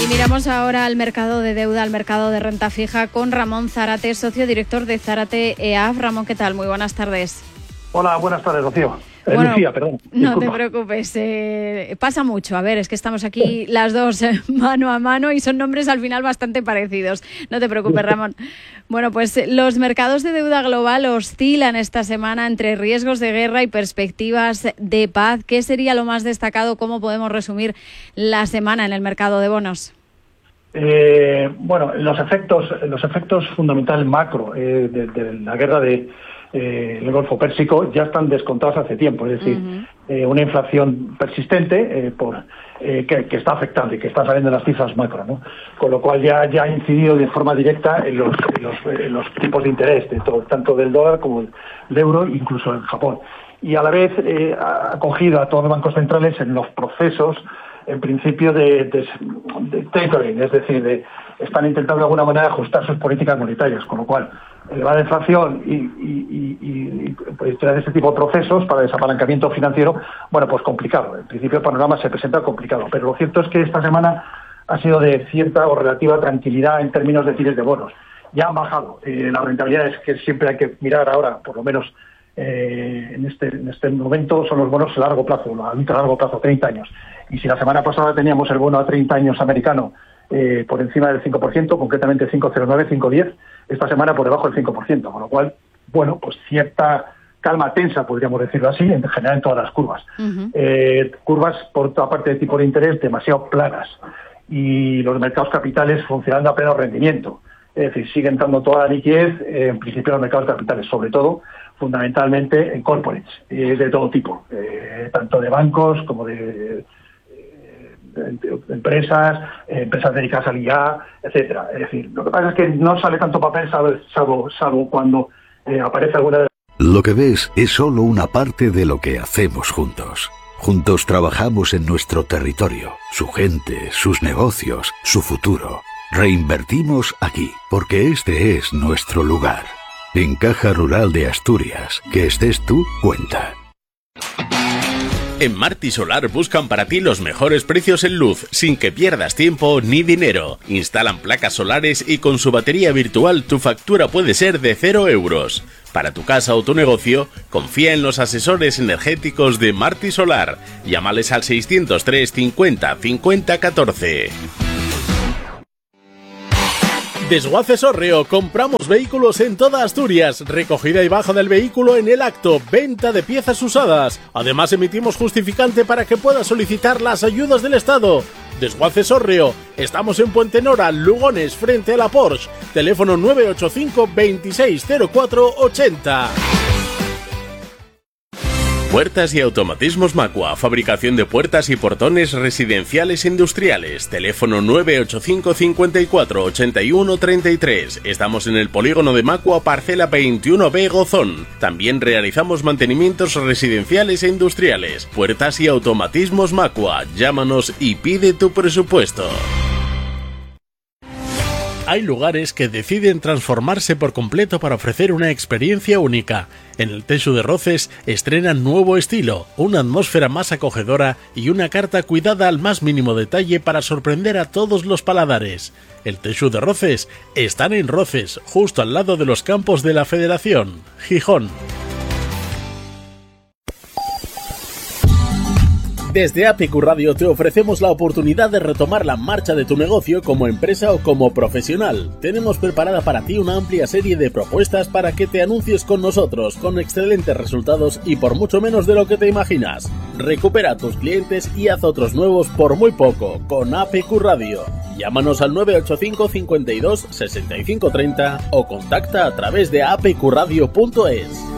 Y miramos ahora al mercado de deuda, al mercado de renta fija, con Ramón Zárate, socio director de Zárate EAF. Ramón, ¿qué tal? Muy buenas tardes. Hola, buenas tardes, Rocío. Bueno, Lucía, perdón. No te preocupes, pasa mucho. A ver, es que estamos aquí las dos mano a mano y son nombres al final bastante parecidos. No te preocupes, Ramón. Bueno, pues los mercados de deuda global oscilan esta semana entre riesgos de guerra y perspectivas de paz. ¿Qué sería lo más destacado? ¿Cómo podemos resumir la semana en el mercado de bonos? Bueno, los efectos fundamentales macro de la guerra el Golfo Pérsico ya están descontados hace tiempo, es decir, una inflación persistente que está afectando y que está saliendo en las cifras macro, ¿no? Con lo cual ya ha incidido de forma directa en los tipos de interés, tanto del dólar como del euro, incluso en Japón. Y a la vez ha acogido a todos los bancos centrales en los procesos, en principio, de tapering, es decir, están intentando de alguna manera ajustar sus políticas monetarias, con lo cual elevada inflación y pues, este tipo de procesos para desapalancamiento financiero, bueno, pues complicado. En principio el panorama se presenta complicado, pero lo cierto es que esta semana ha sido de cierta o relativa tranquilidad en términos de tires de bonos. Ya han bajado las rentabilidades que siempre hay que mirar ahora, por lo menos en este momento, son los bonos a largo plazo, a largo plazo, 30 años. Y si la semana pasada teníamos el bono a 30 años americano por encima del 5%, concretamente 5,09, 5,10, esta semana por debajo del 5%, con lo cual, bueno, pues cierta calma tensa, podríamos decirlo así, en general en todas las curvas. Curvas, por otra parte, de tipo de interés demasiado planas y los mercados capitales funcionando a pleno rendimiento. Es decir, siguen dando toda la liquidez, en principio, los mercados capitales, sobre todo, fundamentalmente en corporates, de todo tipo, tanto de bancos como de empresas dedicadas al IA, etcétera. Es decir, lo que pasa es que no sale tanto papel salvo cuando aparece alguna de... Lo que ves es solo una parte de lo que hacemos juntos. Juntos trabajamos en nuestro territorio, su gente, sus negocios, su futuro. Reinvertimos aquí, porque este es nuestro lugar. En Caja Rural de Asturias, que estés tú, cuenta. En Marti Solar buscan para ti los mejores precios en luz, sin que pierdas tiempo ni dinero. Instalan placas solares y con su batería virtual tu factura puede ser de 0 euros. Para tu casa o tu negocio, confía en los asesores energéticos de Marti Solar. Llámales al 603 50 50 14. Desguaces Orreo, compramos vehículos en toda Asturias, recogida y baja del vehículo en el acto, venta de piezas usadas. Además emitimos justificante para que puedas solicitar las ayudas del Estado. Desguaces Orreo, estamos en Puente Nora, Lugones, frente a la Porsche. Teléfono 985 2604 80. Puertas y automatismos Macua, fabricación de puertas y portones residenciales e industriales. Teléfono 985 54 81 33. Estamos en el polígono de Macua, parcela 21B Gozón. También realizamos mantenimientos residenciales e industriales. Puertas y automatismos Macua. Llámanos y pide tu presupuesto. Hay lugares que deciden transformarse por completo para ofrecer una experiencia única. En el Teixu de Roces estrenan nuevo estilo, una atmósfera más acogedora y una carta cuidada al más mínimo detalle para sorprender a todos los paladares. El Teixu de Roces están en Roces, justo al lado de los campos de la Federación, Gijón. Desde APQ Radio te ofrecemos la oportunidad de retomar la marcha de tu negocio como empresa o como profesional. Tenemos preparada para ti una amplia serie de propuestas para que te anuncies con nosotros, con excelentes resultados y por mucho menos de lo que te imaginas. Recupera a tus clientes y haz otros nuevos por muy poco, con APQ Radio. Llámanos al 985 52 65 30 o contacta a través de apqradio.es.